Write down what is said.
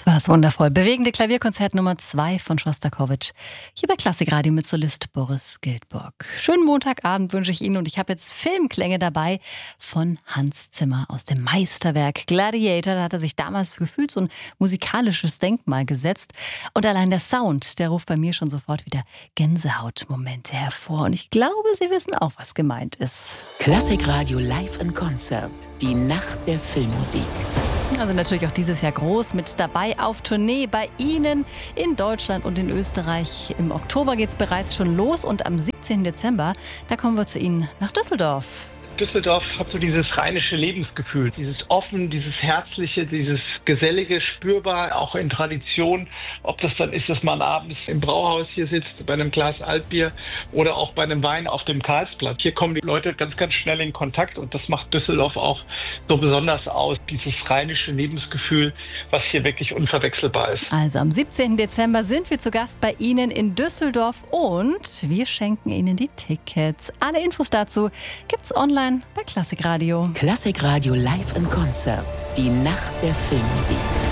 War das wundervoll. Bewegende Klavierkonzert Nummer 2 von Schostakowitsch. Hier bei Klassikradio mit Solist Boris Giltburg. Schönen Montagabend wünsche ich Ihnen und ich habe jetzt Filmklänge dabei von Hans Zimmer aus dem Meisterwerk Gladiator. Da hat er sich damals gefühlt so ein musikalisches Denkmal gesetzt. Und allein der Sound, der ruft bei mir schon sofort wieder Gänsehautmomente hervor. Und ich glaube, Sie wissen auch, was gemeint ist. Klassikradio live in Konzert. Die Nacht der Filmmusik. Also natürlich auch dieses Jahr groß mit dabei auf Tournee bei Ihnen in Deutschland und in Österreich. Im Oktober geht es bereits schon los und am 17. Dezember, da kommen wir zu Ihnen nach Düsseldorf. Düsseldorf hat so dieses rheinische Lebensgefühl, dieses offen, dieses herzliche, dieses gesellige, spürbar, auch in Tradition. Ob das dann ist, dass man abends im Brauhaus hier sitzt, bei einem Glas Altbier oder auch bei einem Wein auf dem Karlsplatz. Hier kommen die Leute ganz, ganz schnell in Kontakt und das macht Düsseldorf auch so besonders aus. Dieses rheinische Lebensgefühl, was hier wirklich unverwechselbar ist. Also am 17. Dezember sind wir zu Gast bei Ihnen in Düsseldorf und wir schenken Ihnen die Tickets. Alle Infos dazu gibt's online bei Klassikradio. Klassikradio live in Konzert. Die Nacht der Filmmusik.